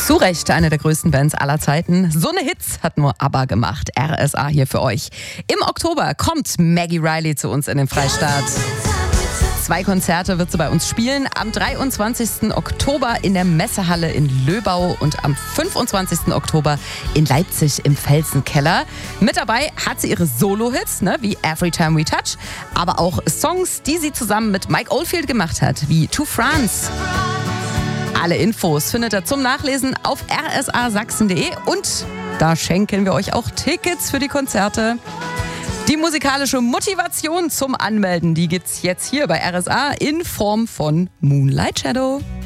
Zu Recht eine der größten Bands aller Zeiten. So eine Hits hat nur ABBA gemacht. RSA hier für euch. Im Oktober kommt Maggie Reilly zu uns in den Freistaat. 2 Konzerte wird sie bei uns spielen. Am 23. Oktober in der Messehalle in Löbau und am 25. Oktober in Leipzig im Felsenkeller. Mit dabei hat sie ihre Solo-Hits, wie Every Time We Touch, aber auch Songs, die sie zusammen mit Mike Oldfield gemacht hat, wie To France. Alle Infos findet ihr zum Nachlesen auf rsasachsen.de und da schenken wir euch auch Tickets für die Konzerte. Die musikalische Motivation zum Anmelden, die gibt's jetzt hier bei RSA in Form von Moonlight Shadow.